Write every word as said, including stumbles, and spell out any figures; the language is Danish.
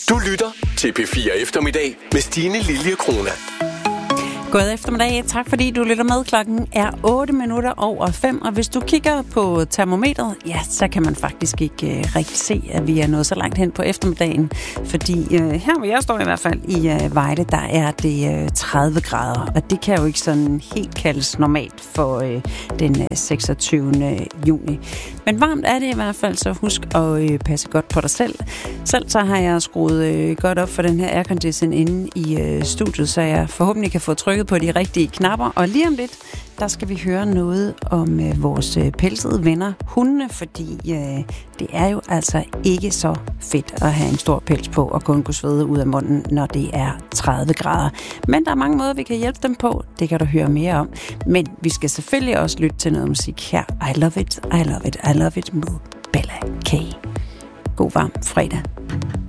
Du lytter til P fire Eftermiddag med Stine Lilje Krona. God eftermiddag. Tak fordi du lytter med. Klokken er otte minutter over fem, og hvis du kigger på termometret, ja, så kan man faktisk ikke uh, rigtig se, at vi er nået så langt hen på eftermiddagen, fordi uh, her hvor jeg står i hvert fald i uh, Vejle, der er det uh, tredive grader, og det kan jo ikke sådan helt kaldes normalt for uh, den uh, seksogtyvende juni. Men varmt er det i hvert fald, så husk at uh, passe godt på dig selv. Selv så har jeg skruet uh, godt op for den her aircondition inde i uh, studiet, så jeg forhåbentlig kan få trykket på de rigtige knapper. Og lige om lidt, der skal vi høre noget om øh, vores øh, pelsede venner, hundene, fordi øh, det er jo altså ikke så fedt at have en stor pels på og kun kunne svede ud af munden, når det er tredive grader. Men der er mange måder, vi kan hjælpe dem på. Det kan du høre mere om. Men vi skal selvfølgelig også lytte til noget musik her. I love it, I love it, I love it med Bella K. God varm fredag.